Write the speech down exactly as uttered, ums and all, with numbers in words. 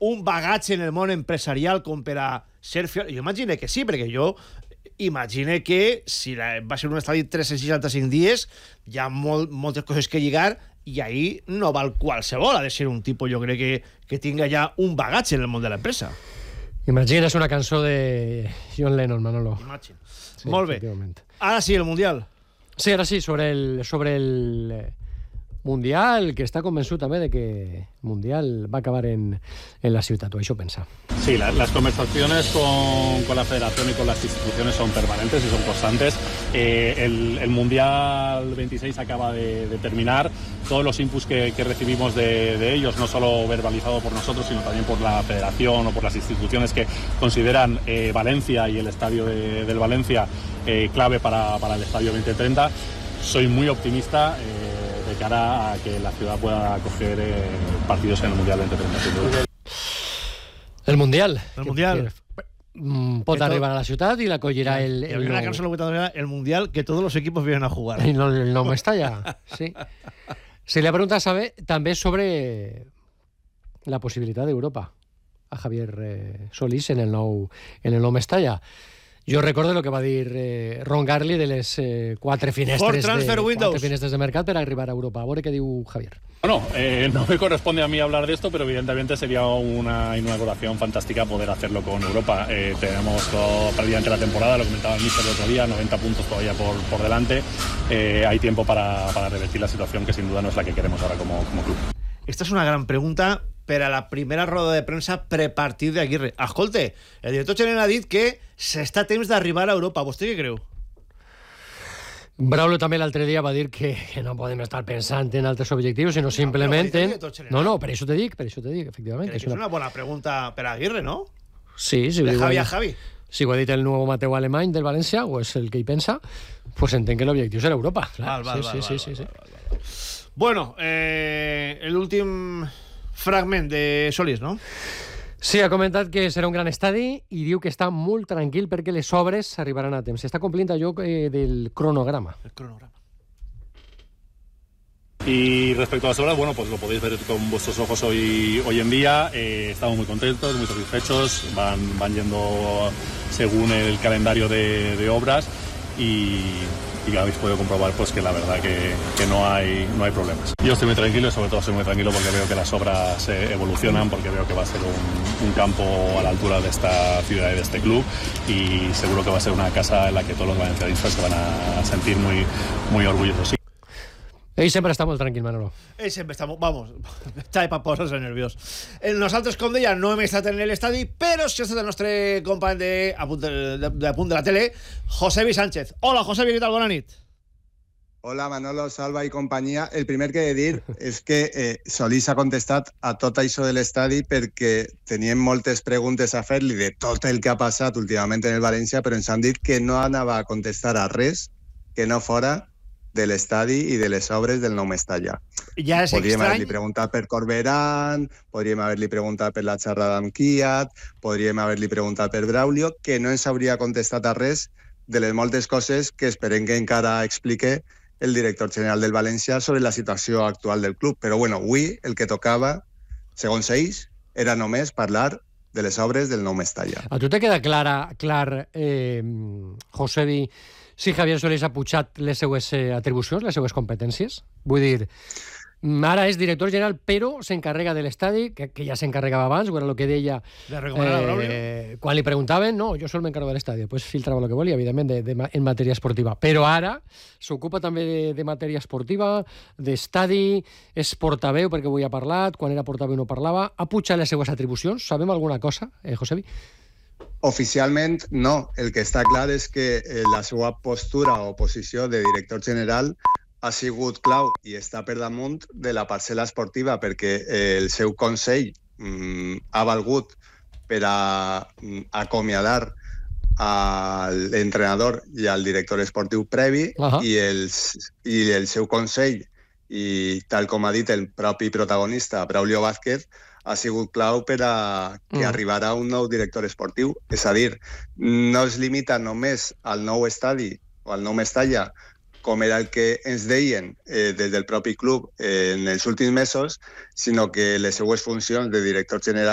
un bagatge en el món empresarial com per a ser fiel? Jo imagino que sí, perquè jo imagino que si la, va ser un estadi tres-cents seixanta-cinc dies, hi ha molt, moltes coses que lligar i ahí no val qualsevol, ha de ser un tipus, jo crec que, que tinga ja un bagatge en el món de l'empresa. Imagina, és una cançó de John Lennon, Manolo. Imagina. Sí, molt bé. Ara sí, el Mundial. Sí, ara sí, sobre el, sobre el Mundial, que està convençut també de que el Mundial va acabar en, en la ciutat, o això pensa. Sí, la, las conversaciones con, con la federación y con las instituciones son permanentes y son constantes. Eh, el, el Mundial veintiséis acaba de, de terminar. Todos los inputs que, que recibimos de, de ellos, no solo verbalizado por nosotros, sino también por la federación o por las instituciones que consideran eh, Valencia y el estadio de, del Valencia eh, clave para, para el estadio veinte treinta. Soy muy optimista eh, de cara a que la ciudad pueda acoger eh, partidos en el Mundial veinte treinta. El Mundial. El Mundial. Que, pot arribar a la ciutat i l'acollirà el... el, el, el, el, el Mundial que todos los equipos vienen a jugar. I no, el nom està allà, sí. Se li ha preguntat saber també sobre la possibilitat d'Europa a Javier eh, Solís en el nou, en el nou Mestalla. Jo recordo el que va dir eh, Ron Garley de les eh, quatre, finestres de, quatre finestres de mercat per arribar a Europa. A veure què diu Javier. Bueno, eh, no me corresponde a mí hablar de esto, pero evidentemente sería una inauguración fantástica poder hacerlo con Europa. Eh, tenemos todo, prácticamente la temporada, lo comentaba el míster el otro día, noventa puntos todavía por, por delante. Eh, hay tiempo para, para revertir la situación, que sin duda no es la que queremos ahora como, como club. Esta és una gran pregunta per a la primera roda de premsa prepartit d'Aguirre. Escolte, el director general ha dit que s'està a temps d'arribar a Europa. Vostè què creu? Braulio també l'altre dia va dir que, que no podem estar pensant en altres objectius, sinó simplement en... No, no, per això te dic, per això te dic, efectivament. Crec que és una... una bona pregunta per a Aguirre, no? Sí, sí. De Javi a Javi. Si ho ha dit el nou Mateu alemany del València, o és el que hi pensa, pues entenc que l'objectiu serà Europa. Clar. Val, val, sí, val, sí, val, sí, val, sí, val, val, val, val. Bueno, eh, l'últim fragment de Solís, no? Sí, ha comentat que serà un gran estadi i diu que està molt tranquil perquè les obres arribaran a temps. Està complint allò eh, del cronograma. El cronograma. Y respecto a las obras, bueno, pues lo podéis ver con vuestros ojos hoy, hoy en día. Eh, estamos muy contentos, muy satisfechos. Van, van yendo según el calendario de, de obras y, y habéis podido comprobar pues que la verdad que, que no hay no hay problemas. Yo estoy muy tranquilo y sobre todo estoy muy tranquilo porque veo que las obras eh, evolucionan, porque veo que va a ser un, un campo a la altura de esta ciudad y de este club, y seguro que va a ser una casa en la que todos los valencianistas se van a sentir muy, muy orgullosos. Sí. Ell sempre està molt tranquil, Manolo. Ell sempre està, vamos, està per posar-se nerviós. Nosaltres, com deia, no hem estat en l'estadi, però sí ha estat el nostre company de, a punt de, de, de, punt de la tele, Josebi Sánchez. Hola, Josebi, què tal? Bona nit. Hola, Manolo, Salva i companyia. El primer que he de dir és que eh, Solís ha contestat a tot això de l'estadi perquè teníem moltes preguntes a fer-li de tot el que ha passat últimament en el València, però ens han dit que no anava a contestar a res que no fora de l'estadi i de les obres del nou Mestalla. Ja és podríem estrany. haver-li preguntat per Corberán, podríem haver-li preguntat per la xerrada amb Kiat, podríem haver-li preguntat per Braulio, que no ens hauria contestat a res de les moltes coses que esperem que encara explique el director general del València sobre la situació actual del club. Però bueno, avui el que tocava, segons ells, era només parlar de les obres del nou Mestalla. A tu te queda clara, clar, eh, Josebi, si Javier Solís ha pujat les seues atribucions, les seues competències? Vull dir, ara és director general, però s'encarrega de l'estadi, que, que ja s'encarregava abans, era el que deia eh, quan li preguntaven, no, jo sol m'encarrego de l'estadi, després filtrava el que volia, evidentment, de, de, en matèria esportiva. Però ara s'ocupa també de, de matèria esportiva, d'estadi, és portaveu, perquè avui ha parlat, quan era portaveu no parlava, ha pujat les seues atribucions? Sabem alguna cosa, eh, Josebi? Oficialment no. El que està clar és que eh, la seva postura o posició de director general ha sigut clau i està per damunt de la parcel·la esportiva, perquè eh, el seu consell mm, ha valgut per a mm, acomiadar a l'entrenador i al director esportiu previ, uh-huh. i, els, i el seu consell, i tal com ha dit el propi protagonista, Braulio Vázquez, ha sigut clau per a que mm. arribarà un nou director esportiu. És a dir, no es limita només al nou estadi o al nou Mestalla, com era el que ens deien eh, des del propi club eh, en els últims mesos, sinó que les seues funcions de director general